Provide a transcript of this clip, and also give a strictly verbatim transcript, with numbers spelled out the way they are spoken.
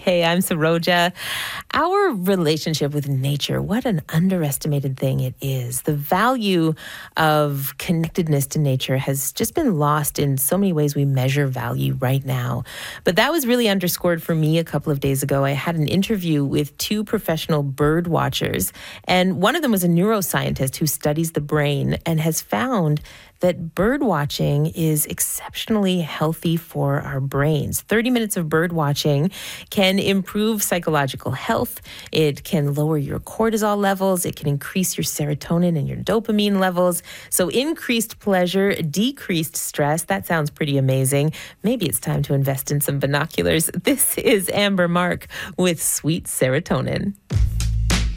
Hey, I'm Saroja. Our relationship with nature, what an underestimated thing it is. The value of connectedness to nature has just been lost in so many ways we measure value right now. But that was really underscored for me a couple of days ago. I had an interview with two professional bird watchers, and one of them was a neuroscientist who studies the brain and has found that bird watching is exceptionally healthy for our brains. thirty minutes of bird watching can improve psychological health. It can lower your cortisol levels. It can increase your serotonin and your dopamine levels. So increased pleasure, decreased stress. That sounds pretty amazing. Maybe it's time to invest in some binoculars. This is Amber Mark with Sweet Serotonin.